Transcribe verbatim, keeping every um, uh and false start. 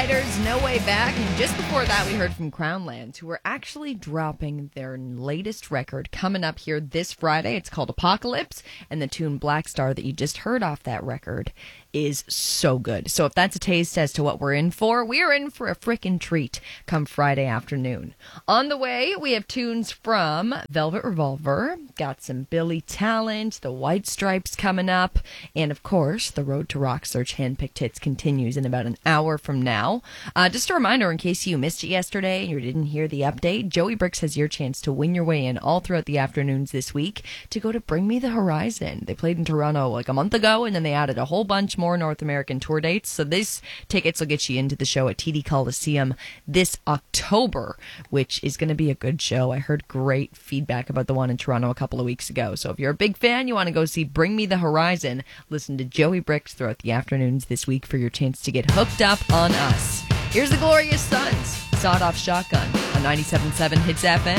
Outsiders, No Way Back. And just before that, we heard from Crownlands, who are actually dropping their latest record coming up here this Friday. It's called Apocalypse, and the tune Black Star that you just heard off that record is so good. So if that's a taste as to what we're in for, we're in for a frickin' treat come Friday afternoon. On the way, we have tunes from Velvet Revolver, got some Billy Talent, the White Stripes coming up, and of course, the Road to Rock Search Handpicked Hits continues in about an hour from now. Uh, just a reminder, in case you missed it yesterday or didn't hear the update, Joey Bricks has your chance to win your way in all throughout the afternoons this week to go to Bring Me the Horizon. They played in Toronto like a month ago, and then they added a whole bunch more North American tour dates. So these tickets will get you into the show at T D Coliseum this October, which is going to be a good show. I heard great feedback about the one in Toronto a couple of weeks ago. So if you're a big fan, you want to go see Bring Me the Horizon, listen to Joey Bricks throughout the afternoons this week for your chance to get hooked up on us. Here's the Glorious Sons, Sawed Off Shotgun on ninety-seven point seven Hits F M.